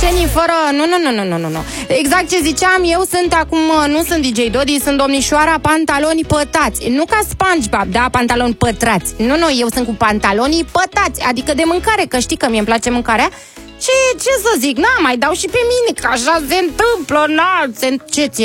Arsenii fără... Nu. Exact ce ziceam, eu sunt acum, nu sunt DJ Dodi, sunt domnișoara pantaloni pătați. Nu ca SpongeBob, da, pantaloni pătrați. Nu, eu sunt cu pantalonii pătați, adică de mâncare, că știi că mie îmi place mâncarea. Ce să zic, mai dau și pe mine, că așa se întâmplă, ce ți